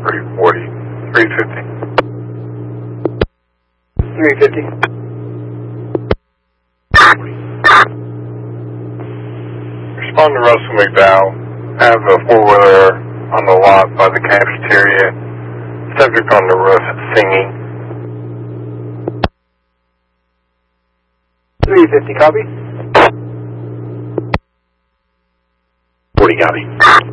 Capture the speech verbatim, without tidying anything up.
three forty, three fifty. three fifty. Respond to Russell McDowell. I have a four-wheeler on the lot by the cafeteria. Subject on the roof singing. three fifty, copy. forty, copy.